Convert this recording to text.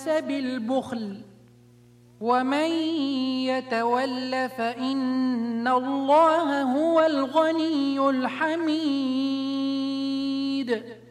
الناس بالبخل ومن يتول فإن الله هو الغني الحميد